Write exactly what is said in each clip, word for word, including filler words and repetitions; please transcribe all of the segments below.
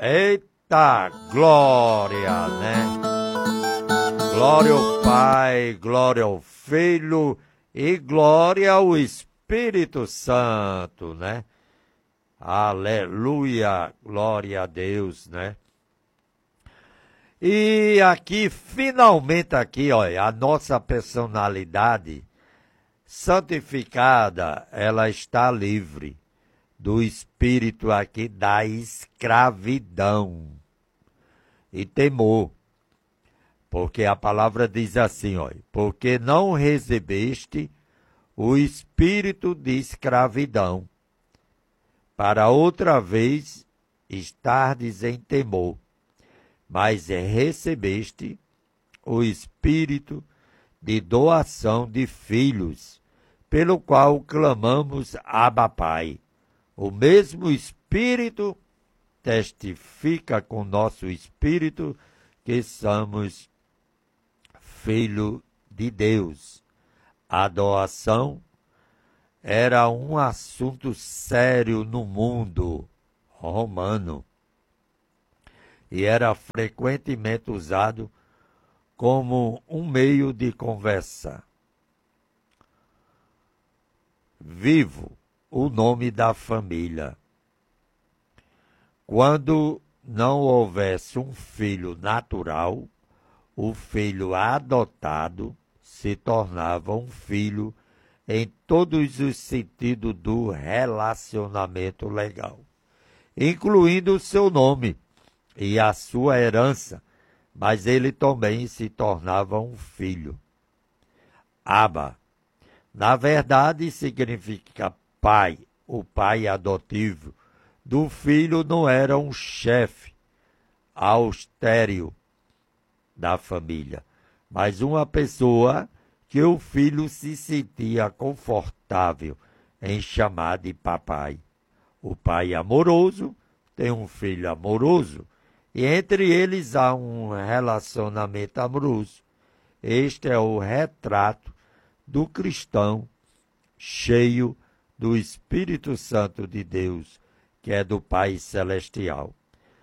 Eita, glória, né? Glória ao Pai, glória ao Filho e glória ao Espírito Santo, né? Aleluia, glória a Deus, né? E aqui, finalmente aqui, olha, a nossa personalidade santificada, ela está livre do espírito aqui da escravidão e temor. Porque a palavra diz assim, olha, porque não recebeste o espírito de escravidão, para outra vez estardes em temor, mas recebeste o espírito de doação de filhos, pelo qual clamamos Abba Pai. O mesmo Espírito testifica com nosso espírito que somos filho de Deus. A doação era um assunto sério no mundo romano e era frequentemente usado como um meio de conversa. Vivo o nome da família. Quando não houvesse um filho natural, o filho adotado se tornava um filho em todos os sentidos do relacionamento legal, incluindo o seu nome e a sua herança, mas ele também se tornava um filho. Abba, na verdade, significa pai. O pai adotivo do filho não era um chefe austero da família, mas uma pessoa que o filho se sentia confortável em chamar de papai. O pai amoroso tem um filho amoroso, e entre eles há um relacionamento amoroso. Este é o retrato do cristão cheio do Espírito Santo de Deus, que é do Pai Celestial.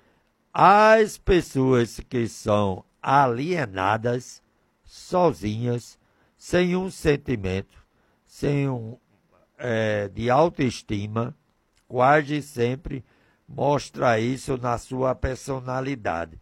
As pessoas que são alienadas, sozinhas, sem um sentimento, sem um é, de autoestima, quase sempre mostra isso na sua personalidade.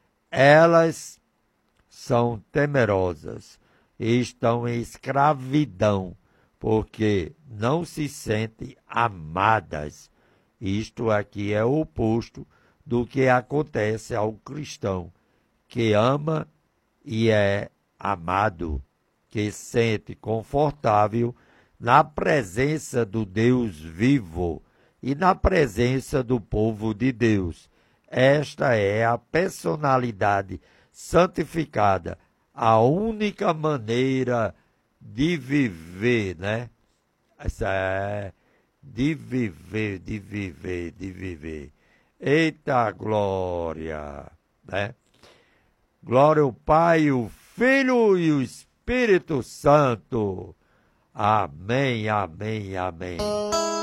Elas são temerosas e estão em escravidão, porque não se sentem amadas. Isto aqui é o oposto do que acontece ao cristão, que ama e é amado, que sente confortável na presença do Deus vivo e na presença do povo de Deus. Esta é a personalidade santificada, a única maneira de viver, né? Essa é de viver, de viver, de viver. Eita glória, né? Glória ao Pai, o Filho e o Espírito Santo. Amém, amém, amém.